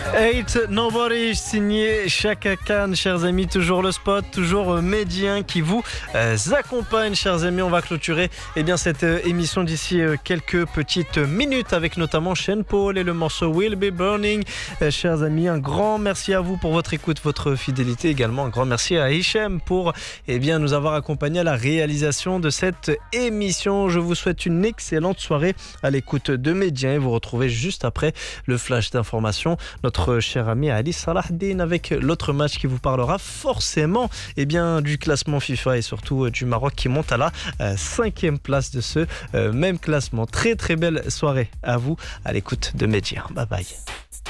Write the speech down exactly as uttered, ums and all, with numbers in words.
Hate Nobody, signé Chaka Khan, chers amis, toujours le spot, toujours euh, Médien qui vous euh, accompagne, chers amis. On va clôturer eh bien, cette euh, émission d'ici euh, quelques petites minutes avec notamment Sean Paul et le morceau Will Be Burning. Euh, chers amis, un grand merci à vous pour votre écoute, votre fidélité également. Un grand merci à Hichem pour eh bien, nous avoir accompagnés à la réalisation de cette émission. Je vous souhaite une excellente soirée à l'écoute de Médien et vous retrouvez juste après le flash d'information notre cher ami Ali Salahdine avec l'autre match qui vous parlera forcément eh bien, du classement FIFA et surtout euh, du Maroc qui monte à la euh, cinquième place de ce euh, même classement. Très très belle soirée à vous à l'écoute de Médien. Bye bye.